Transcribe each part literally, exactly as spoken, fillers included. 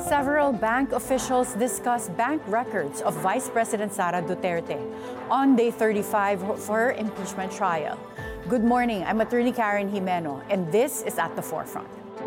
Several bank officials discussed bank records of Vice President Sara Duterte on day thirty-five for her impeachment trial. Good morning, I'm Attorney Karen Jimeno, and this is At the Forefront.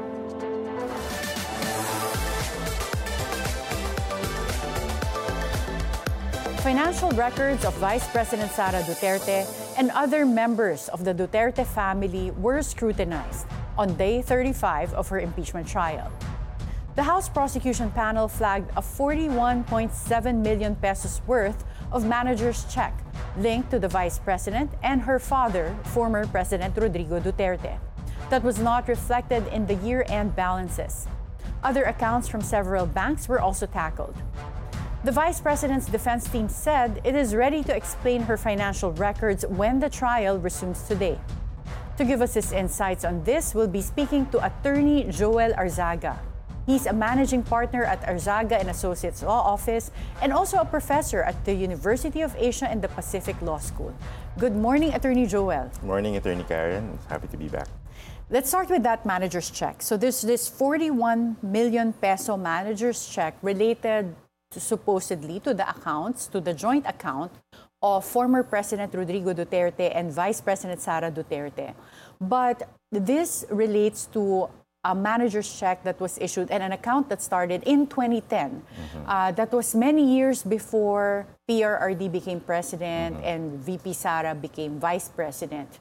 Financial records of Vice President Sara Duterte and other members of the Duterte family were scrutinized on day thirty-five of her impeachment trial. The House Prosecution Panel flagged a forty-one point seven million pesos worth of manager's check linked to the Vice President and her father, former President Rodrigo Duterte, that was not reflected in the year-end balances. Other accounts from several banks were also tackled. The Vice President's defense team said it is ready to explain her financial records when the trial resumes today. To give us his insights on this, we'll be speaking to Attorney Joel Arzaga. He's a managing partner at Arzaga and Associates Law Office and also a professor at the University of Asia and the Pacific Law School. Good morning, Attorney Joel. Good morning, Attorney Karen. Happy to be back. Let's start with that manager's check. So there's this forty-one million peso manager's check related to, supposedly to the accounts, to the joint account of former President Rodrigo Duterte and Vice President Sara Duterte. But this relates to a manager's check that was issued and an account that started in twenty ten. Mm-hmm. Uh, that was many years before P R R D became president mm-hmm. and V P Sara became vice president.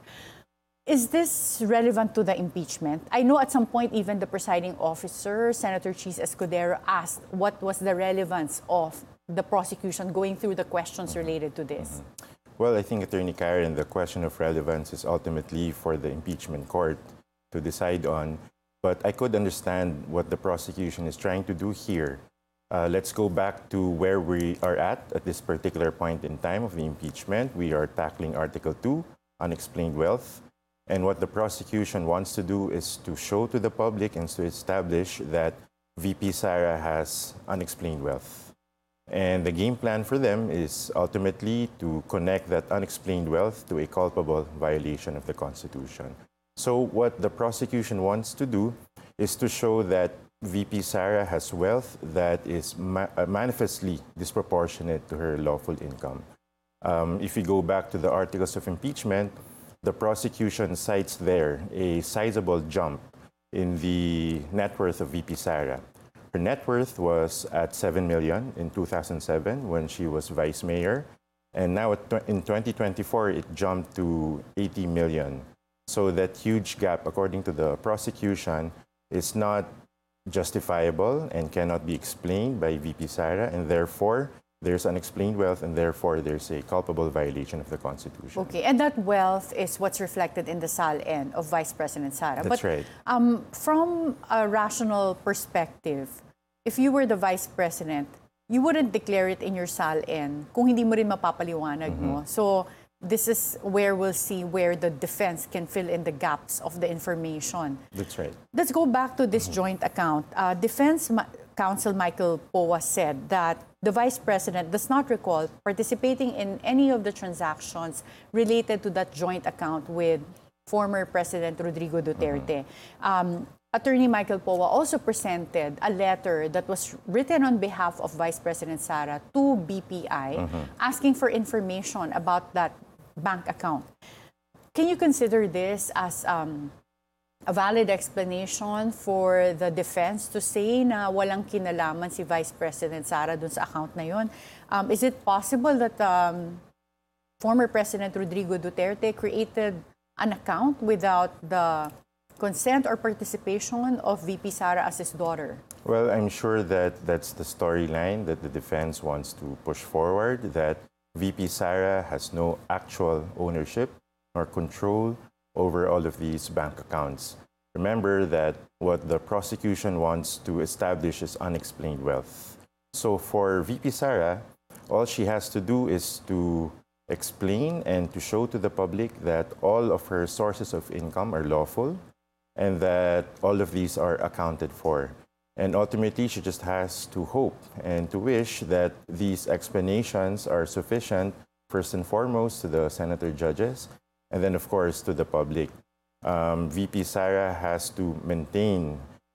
Is this relevant to the impeachment? I know at some point even the presiding officer, Senator Chis Escudero, asked what was the relevance of the prosecution going through the questions mm-hmm. related to this. Mm-hmm. Well, I think, Attorney Karen, the question of relevance is ultimately for the impeachment court to decide on. But I could understand what the prosecution is trying to do here. Uh, let's go back to where we are at at this particular point in time of the impeachment. We are tackling Article two, unexplained wealth. And what the prosecution wants to do is to show to the public and to establish that V P Sara has unexplained wealth. And the game plan for them is ultimately to connect that unexplained wealth to a culpable violation of the Constitution. So what the prosecution wants to do is to show that V P Sara has wealth that is ma- manifestly disproportionate to her lawful income. Um, if you go back to the articles of impeachment, the prosecution cites there a sizable jump in the net worth of V P Sara. Her net worth was at seven million in two thousand seven when she was vice mayor, and now in twenty twenty-four it jumped to eighty million. So that huge gap, according to the prosecution, is not justifiable and cannot be explained by V P Sara, and therefore there's unexplained wealth, and therefore there's a culpable violation of the Constitution. Okay, and that wealth is what's reflected in the S A L-N of Vice President Sara. That's but, right. Um, from a rational perspective, if you were the Vice President, you wouldn't declare it in your S A L-N kung hindi mo rin mapapaliwanag, mm-hmm. no? So this is where we'll see where the defense can fill in the gaps of the information. That's right. Let's go back to this mm-hmm. joint account. Uh, Defense Ma- Counsel Michael Poa said that the Vice President does not recall participating in any of the transactions related to that joint account with former President Rodrigo Duterte. Mm-hmm. Um, Attorney Michael Poa also presented a letter that was written on behalf of Vice President Sara to B P I, mm-hmm. asking for information about that bank account. Can you consider this as um, a valid explanation for the defense to say na walang kinalaman si Vice President Sara dun sa account na yun? Um, is it possible that um, former President Rodrigo Duterte created an account without the consent or participation of V P Sara as his daughter? Well, I'm sure that that's the storyline that the defense wants to push forward, that V P Sara has no actual ownership or control over all of these bank accounts. Remember that what the prosecution wants to establish is unexplained wealth. So for V P Sara, all she has to do is to explain and to show to the public that all of her sources of income are lawful and that all of these are accounted for. And ultimately, she just has to hope and to wish that these explanations are sufficient, first and foremost, to the senator judges, and then, of course, to the public. Um, V P Sara has to maintain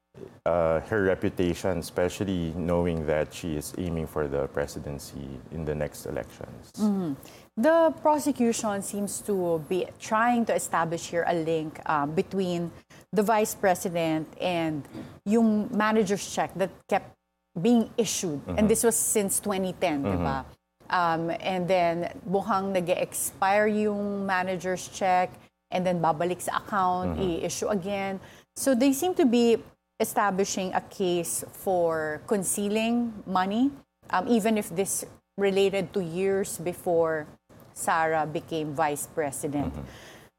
uh, her reputation, especially knowing that she is aiming for the presidency in the next elections. Mm-hmm. The prosecution seems to be trying to establish here a link um, between the vice president and yung manager's check that kept being issued. Mm-hmm. And this was since twenty ten, mm-hmm. diba? Um, and then mukhang nag-expire yung manager's check and then babalik sa account, mm-hmm. i-issue again. So they seem to be establishing a case for concealing money, um, even if this related to years before Sara became vice president. Mm-hmm.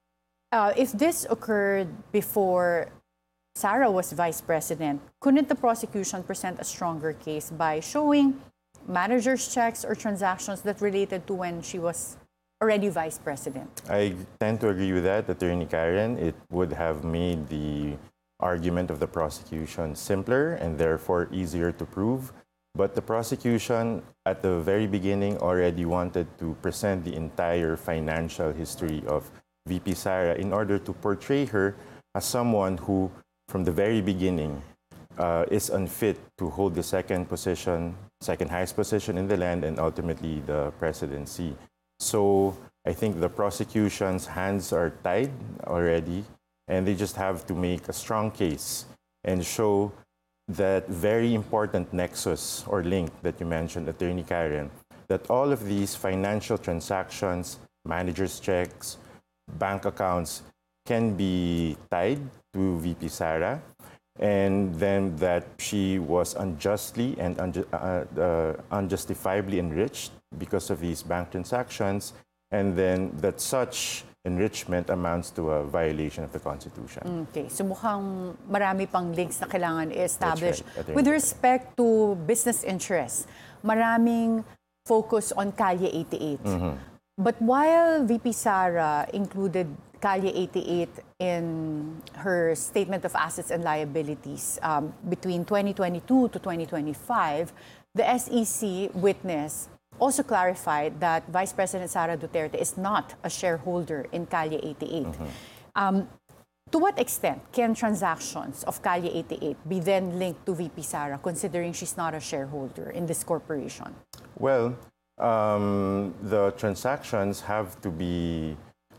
Uh, if this occurred before Sara was vice president, couldn't the prosecution present a stronger case by showing managers' checks or transactions that related to when she was already vice president? I tend to agree with that, Attorney Karen. It would have made the argument of the prosecution simpler and therefore easier to prove. But the prosecution at the very beginning already wanted to present the entire financial history of V P Sara in order to portray her as someone who, from the very beginning, uh, is unfit to hold the second position, second highest position in the land, and ultimately the presidency. So I think the prosecution's hands are tied already, and they just have to make a strong case and show that very important nexus or link that you mentioned, Attorney Karen, that all of these financial transactions, managers' checks, bank accounts can be tied to V P Sara, and then that she was unjustly and unju uh, uh, unjustifiably enriched because of these bank transactions, and then that such enrichment amounts to a violation of the Constitution. Okay, so mukhang marami pang links na kailangan i-establish. Right. With respect to business interests, maraming focus on Calle eighty-eight. Mm-hmm. But while V P Sara included Calle eighty-eight in her statement of assets and liabilities um, between twenty twenty-two to twenty twenty-five, the S E C witness also clarified that Vice President Sara Duterte is not a shareholder in Calle eighty-eight. Mm-hmm. um, to what extent can transactions of Calle eighty-eight be then linked to V P Sara, considering she's not a shareholder in this corporation? Well, um, the transactions have to be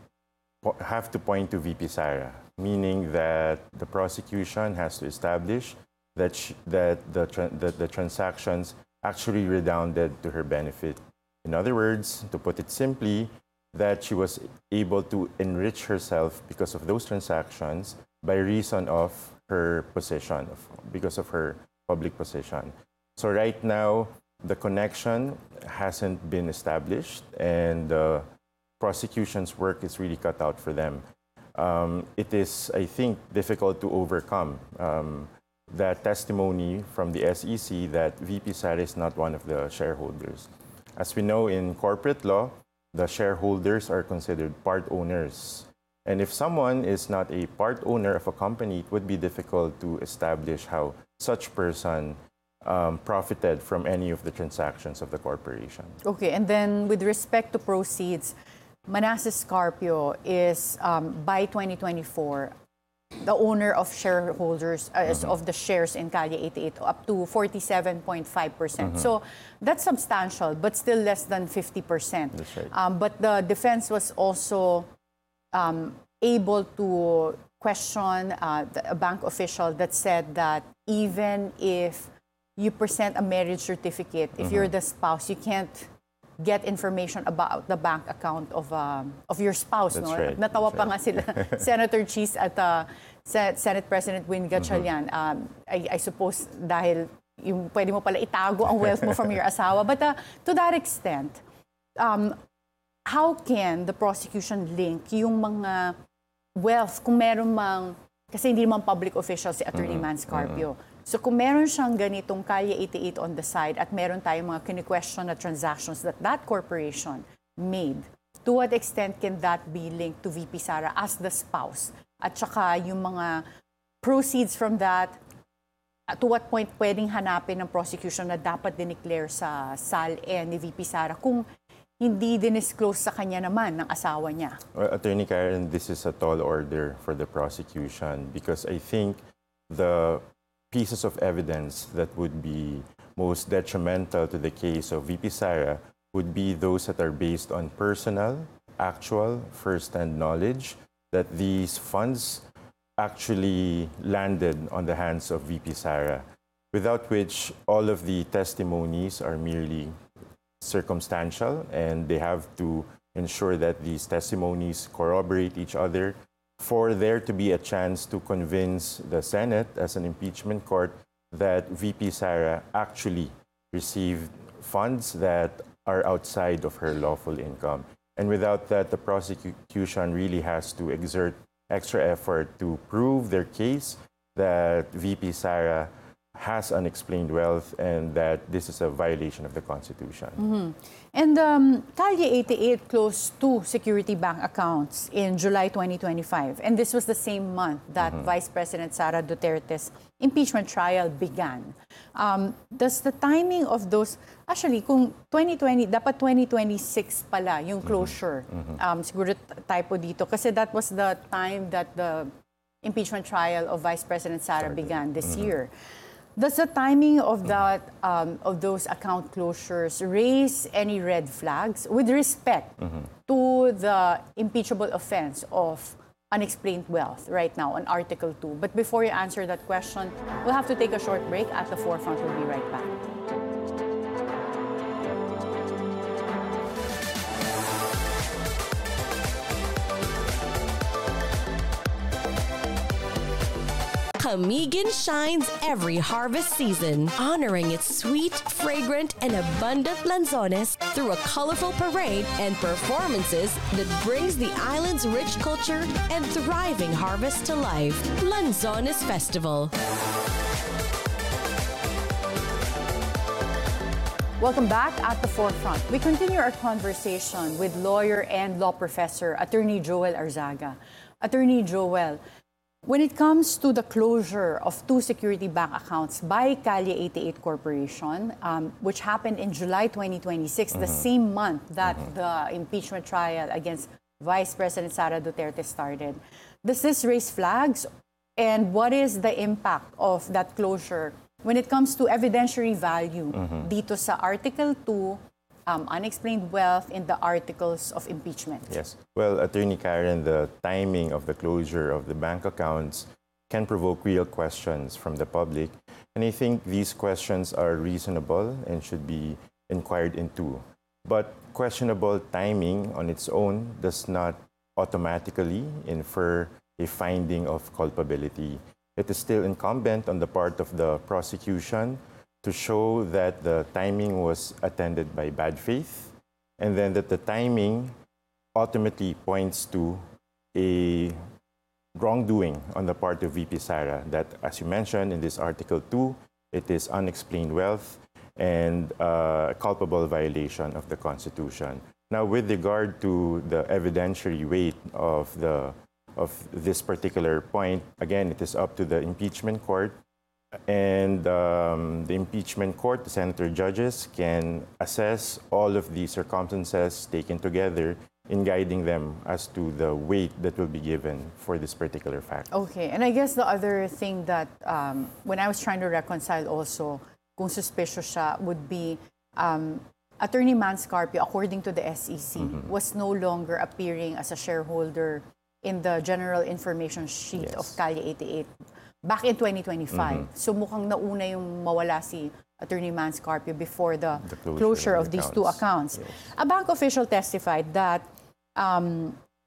have to point to V P Sara, meaning that the prosecution has to establish that she, that the tra that the transactions actually redounded to her benefit. In other words, to put it simply, that she was able to enrich herself because of those transactions by reason of her position, of, because of her public position. So right now, the connection hasn't been established, and the prosecution's work is really cut out for them. Um, it is, I think, difficult to overcome um, that testimony from the S E C that V P Sara is not one of the shareholders. As we know, in corporate law, the shareholders are considered part owners. And if someone is not a part owner of a company, it would be difficult to establish how such person um, profited from any of the transactions of the corporation. Okay, and then with respect to proceeds, Manasseh Scarpio is, um, by twenty twenty-four, the owner of shareholders uh, mm-hmm. of the shares in Calle eighty-eight up to forty-seven point five percent. Mm-hmm. So that's substantial, but still less than fifty percent. That's right. Um, but the defense was also um, able to question uh, the, a bank official that said that even if you present a marriage certificate, if mm-hmm. you're the spouse, you can't get information about the bank account of um, of your spouse. That's no? right. Natawa That's pa right. nga sila, Senator Cheese at uh, Senate President Win Gatchalian. Mm-hmm. um, I, I suppose dahil yung pwede mo pala itago ang wealth mo from your asawa. But uh, to that extent, um, how can the prosecution link yung mga wealth kung meron mang, kasi hindi naman public official si Attorney mm-hmm. Man Scarpio. Mm-hmm. So kung meron siyang ganitong Calle eighty-eight on the side at meron tayong mga kini-question na transactions that that corporation made, to what extent can that be linked to V P Sara as the spouse? At saka yung mga proceeds from that, to what point pwedeng hanapin ng prosecution na dapat dineclare sa S A L-E ni V P Sara kung hindi dinisclose sa kanya naman ng asawa niya? Well, Attorney Karen, this is a tall order for the prosecution because I think the pieces of evidence that would be most detrimental to the case of V P Sara would be those that are based on personal, actual, first-hand knowledge that these funds actually landed on the hands of V P Sara, without which all of the testimonies are merely circumstantial, and they have to ensure that these testimonies corroborate each other for there to be a chance to convince the Senate as an impeachment court that V P Sara actually received funds that are outside of her lawful income. And without that, the prosecution really has to exert extra effort to prove their case that V P Sara has unexplained wealth and that this is a violation of the Constitution. Mm-hmm. And um, Calle eighty-eight closed two security bank accounts in July twenty twenty-five. And this was the same month that mm-hmm. Vice President Sara Duterte's impeachment trial began. Um, does the timing of those, actually, kung twenty twenty, dapat twenty twenty-six pala yung closure. Mm-hmm. Um, siguro typo dito. Kasi that was the time that the impeachment trial of Vice President Sara Started. began this mm-hmm. year. Does the timing of that um, of those account closures raise any red flags with respect mm-hmm. to the impeachable offense of unexplained wealth right now on Article two? But before you answer that question, we'll have to take a short break. At the Forefront, we'll be right back. Camiguin shines every harvest season, honoring its sweet, fragrant, and abundant lanzones through a colorful parade and performances that brings the island's rich culture and thriving harvest to life. Lanzones Festival. Welcome back at the Forefront. We continue our conversation with lawyer and law professor, Attorney Joel Arzaga. Attorney Joel, when it comes to the closure of two security bank accounts by Calle eighty-eight Corporation, um, which happened in July twenty twenty-six, mm-hmm. the same month that mm-hmm. the impeachment trial against Vice President Sara Duterte started, does this raise flags? And what is the impact of that closure when it comes to evidentiary value mm-hmm. dito sa Article two, Um, unexplained wealth in the articles of impeachment? Yes. Well, Attorney Karen, the timing of the closure of the bank accounts can provoke real questions from the public. And I think these questions are reasonable and should be inquired into. But questionable timing on its own does not automatically infer a finding of culpability. It is still incumbent on the part of the prosecution to show that the timing was attended by bad faith, and then that the timing ultimately points to a wrongdoing on the part of V P Sara, that, as you mentioned in this Article two, it is unexplained wealth and uh, a culpable violation of the Constitution. Now, with regard to the evidentiary weight of, the, of this particular point, again, it is up to the impeachment court. And um, the impeachment court, the senator judges, can assess all of the circumstances taken together in guiding them as to the weight that will be given for this particular fact. Okay, and I guess the other thing that um, when I was trying to reconcile also, kung suspicious siya, would be um, Attorney Manscarpio, according to the S E C, mm-hmm. was no longer appearing as a shareholder in the general information sheet yes. of Calle eighty-eight. Back in twenty twenty-five. Mm-hmm. So mukhang nauna yung mawala si Attorney Manscarpio before the, the closure, closure of, the of these two accounts. Yes. A bank official testified that um,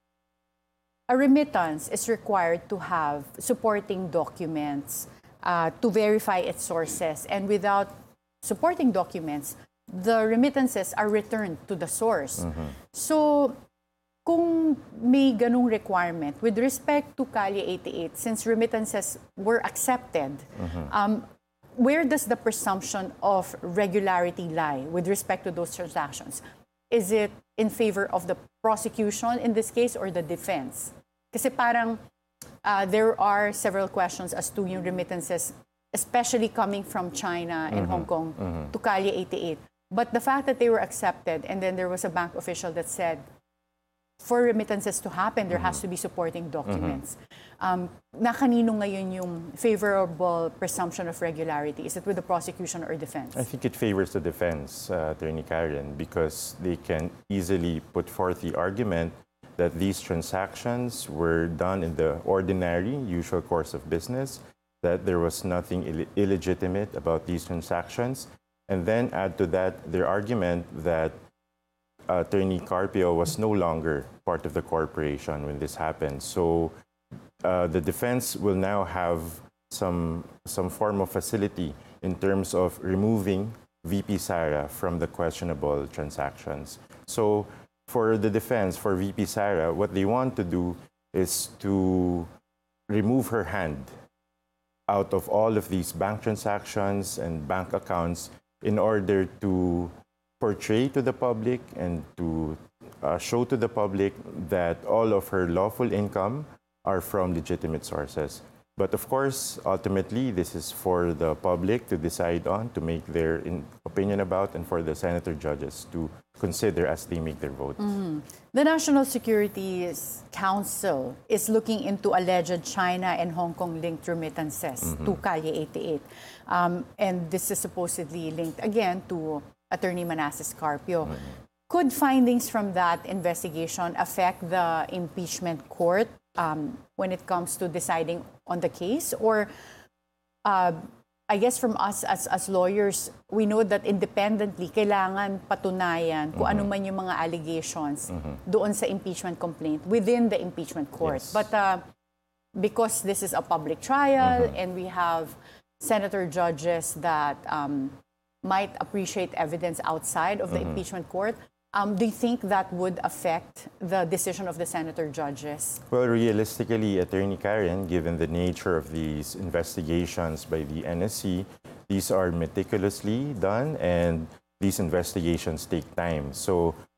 a remittance is required to have supporting documents uh, to verify its sources. And without supporting documents, the remittances are returned to the source. Mm-hmm. So, kung may ganung requirement with respect to Calle eighty-eight, since remittances were accepted, mm-hmm. um, where does the presumption of regularity lie with respect to those transactions? Is it in favor of the prosecution in this case or the defense? Kasi parang uh, there are several questions as to yung remittances, especially coming from China and mm-hmm. Hong Kong mm-hmm. to Calle eighty-eight. But the fact that they were accepted, and then there was a bank official that said, for remittances to happen, there has to be supporting documents. Um, na kanino ngayon yung favorable presumption of regularity? Is it with the prosecution or defense? I think it favors the defense, uh, Attorney Karen, because they can easily put forth the argument that these transactions were done in the ordinary, usual course of business, that there was nothing Ill- illegitimate about these transactions, and then add to that their argument that Attorney Carpio was no longer part of the corporation when this happened. So uh, the defense will now have some, some form of facility in terms of removing V P Sara from the questionable transactions. So for the defense, for V P Sara, what they want to do is to remove her hand out of all of these bank transactions and bank accounts in order to portray to the public and to uh, show to the public that all of her lawful income are from legitimate sources. But of course, ultimately, this is for the public to decide on, to make their in- opinion about, and for the senator judges to consider as they make their votes. Mm-hmm. The National Security Council is looking into alleged China and Hong Kong linked remittances mm-hmm. to Calle eighty-eight. Um, and this is supposedly linked again to Attorney Manasseh Carpio. Mm-hmm. Could findings from that investigation affect the impeachment court um, when it comes to deciding on the case? Or uh, I guess from us as, as lawyers, we know that independently, kailangan patunayan kung mm-hmm. ano man yung mga allegations mm-hmm. doon sa impeachment complaint within the impeachment court. Yes. But uh, because this is a public trial mm-hmm. and we have senator judges that um, might appreciate evidence outside of the mm-hmm. impeachment court, Um, do you think that would affect the decision of the senator judges? Well, realistically, Attorney Karen, given the nature of these investigations by the N S C, these are meticulously done and these investigations take time. So